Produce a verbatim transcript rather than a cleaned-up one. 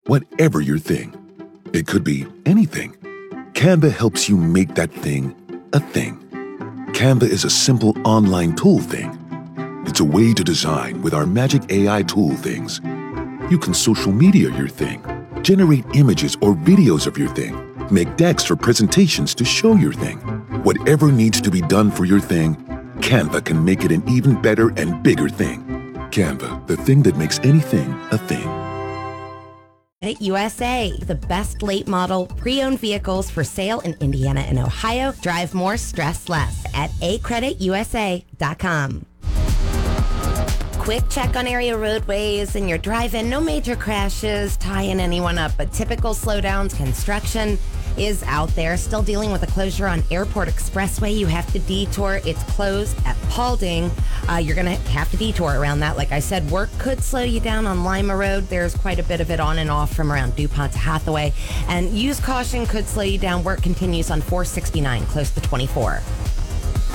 Whatever your thing. It could be anything. Canva helps you make that thing a thing. Canva is a simple online tool thing. It's a way to design with our magic A I tool things. You can social media your thing, generate images or videos of your thing, make decks or presentations to show your thing. Whatever needs to be done for your thing, Canva can make it an even better and bigger thing. Canva, the thing that makes anything a thing. Credit U S A, the best late model pre-owned vehicles for sale in Indiana and Ohio. Drive more, stress less at a credit u s a dot com. Quick check on area roadways and your drive-in. No major crashes, tying anyone up, but typical slowdowns. Construction is out there. Still dealing with a closure on Airport Expressway. You have to detour. It's closed at Paulding. Uh, you're going to have to detour around that. Like I said, work could slow you down on Lima Road. There's quite a bit of it on and off from around DuPont to Hathaway. And use caution, could slow you down. Work continues on four sixty-nine, close to twenty-four.